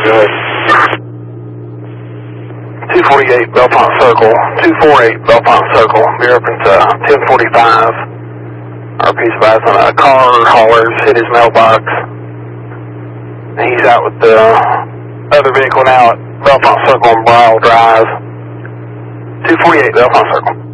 Good. 248 Bellefonte Circle, 248 Bellefonte Circle. Be open to 1045. RP's advised on a car haulers hit his mailbox. He's out with the other vehicle now at Bellefonte Circle on Brile Drive. 248 Bellefonte Circle.